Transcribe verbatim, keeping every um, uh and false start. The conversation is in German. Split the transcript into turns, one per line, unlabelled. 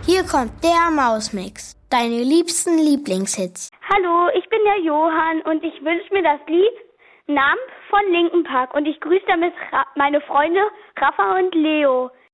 Hier kommt der Mausmix. Deine liebsten Lieblingshits.
Hallo, ich bin der Johann und ich wünsche mir das Lied Numb von Linkin Park und ich grüße damit Ra- meine Freunde Rafa und Leo.